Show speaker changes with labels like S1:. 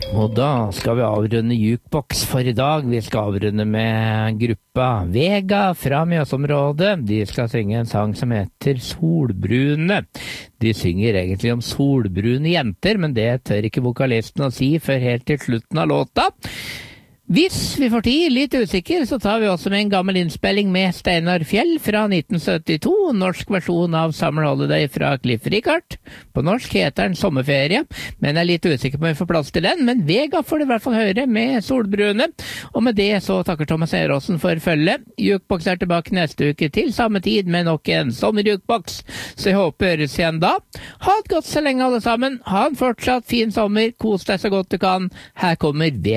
S1: Og da skal vi avrunde Jukebox for i dag. Vi skal avrunde med gruppa Vega fra Mjøsområdet. De skal synge en sang som heter Solbrune. De synger egentlig om solbrune jenter, men det tør ikke vokalisten å si før helt til slutten av låta. Hvis vi får tid, litt usikker, så tar vi også med en gammel innspilling med Steinar Fjell fra 1972, norsk versjon av Summer Holiday fra Cliff Richard. På norsk heter den Sommerferie, men jeg er litt usikker på om vi får plass til den, men Vega får det i hvert fall høre med Solbrune. Og med det så takker Thomas Eråsen for følget. Jukebox er tilbake neste uke til samme tid med nok en sommerjukebox, så jeg håper høres igjen da. Ha det godt så lenge alle sammen, ha en fortsatt fin sommer, kos deg så godt du kan. Her kommer Vega.